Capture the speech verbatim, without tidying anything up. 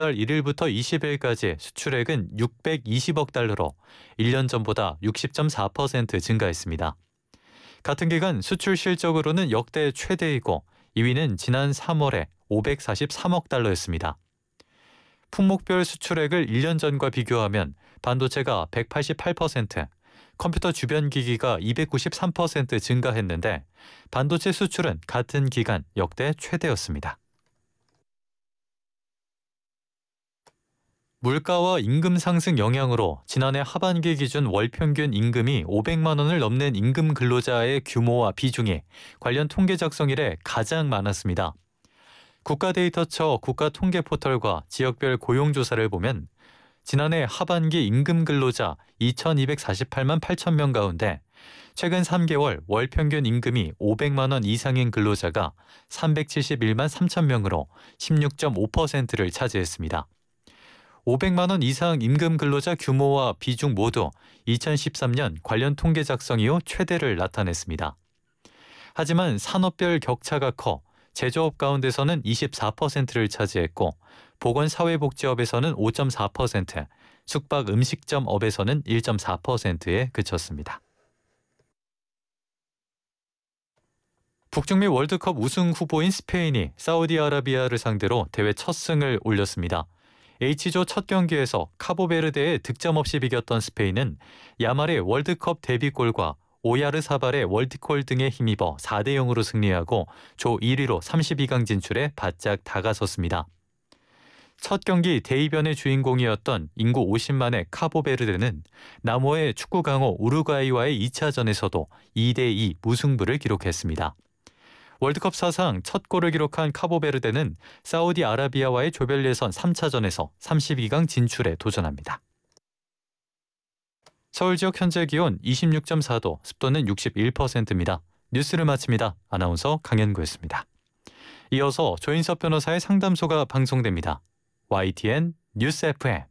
일 일부터 이십 일까지 수출액은 육백이십억 달러로 일 년 전보다 육십 점 사 퍼센트 증가했습니다. 같은 기간 수출 실적으로는 역대 최대이고 이 위는 지난 삼월에 오백사십삼억 달러였습니다. 품목별 수출액을 일 년 전과 비교하면 반도체가 백팔십팔 퍼센트, 컴퓨터 주변 기기가 이백구십삼 퍼센트 증가했는데 반도체 수출은 같은 기간 역대 최대였습니다. 물가와 임금 상승 영향으로 지난해 하반기 기준 월 평균 임금이 오백만 원을 넘는 임금 근로자의 규모와 비중이 관련 통계 작성 이래 가장 많았습니다. 국가데이터처 국가통계포털과 지역별 고용조사를 보면 지난해 하반기 임금 근로자 이천이백사십팔만 팔천 명 가운데 최근 삼 개월 월 평균 임금이 오백만 원 이상인 근로자가 삼백칠십일만 삼천 명으로 십육 점 오 퍼센트를 차지했습니다. 오백만 원 이상 임금 근로자 규모와 비중 모두 이천십삼 년 관련 통계 작성 이후 최대를 나타냈습니다. 하지만 산업별 격차가 커 제조업 가운데서는 이십사 퍼센트를 차지했고 보건사회복지업에서는 오 점 사 퍼센트, 숙박 음식점업에서는 일 점 사 퍼센트에 그쳤습니다. 북중미 월드컵 우승 후보인 스페인이 사우디아라비아를 상대로 대회 첫 승을 올렸습니다. H조 첫 경기에서 카보베르데에 득점 없이 비겼던 스페인은 야말의 월드컵 데뷔골과 오야르사발의 월드골 등에 힘입어 사 대 영으로 승리하고 조 일 위로 삼십이 강 진출에 바짝 다가섰습니다. 첫 경기 대이변의 주인공이었던 인구 오십만의 카보베르데는 남오의 축구 강호 우루과이와의 이 차전에서도 이 대 이 무승부를 기록했습니다. 월드컵 사상 첫 골을 기록한 카보베르데는 사우디아라비아와의 조별 예선 삼 차전에서 삼십이 강 진출에 도전합니다. 서울 지역 현재 기온 이십육 점 사 도, 습도는 육십일 퍼센트입니다. 뉴스를 마칩니다. 아나운서 강현구였습니다. 이어서 조인섭 변호사의 상담소가 방송됩니다. 와이티엔 뉴스 에프엠